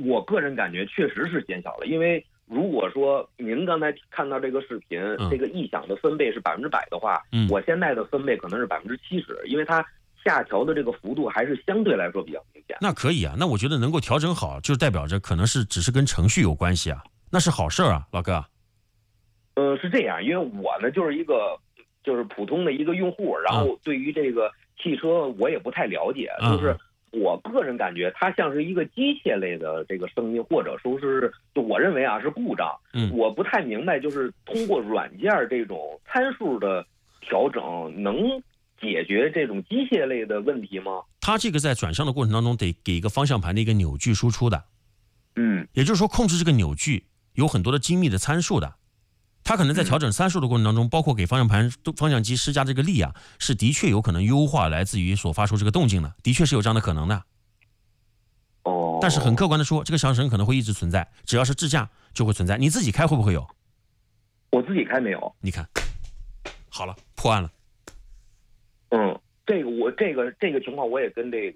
我个人感觉确实是减小了，因为如果说您刚才看到这个视频，这个异响的分贝是100%的话，我现在的分贝可能是70%，因为它下调的这个幅度还是相对来说比较明显。 那可以啊，那我觉得能够调整好，就代表着可能只是跟程序有关系啊，那是好事啊，老哥。 是这样，因为我呢就是普通的一个用户，然后对于这个汽车我也不太了解，就是我个人感觉它像是一个机械类的这个声音，或者说是就我认为啊是故障。我不太明白，就是通过软件这种参数的调整能解决这种机械类的问题吗？ 它这个在转向的过程当中得给一个方向盘的一个扭矩输出的，也就是说控制这个扭矩有很多的精密的参数的。它可能在调整参数的过程当中，包括给方向机施加这个力啊，是的确有可能优化来自于所发出这个动静的，的确是有这样的可能的。但是很客观的说，这个响声可能会一直存在，只要是智驾就会存在。你自己开会不会有？ 我自己开没有。 你看，好了，破案了。 这个情况我也跟这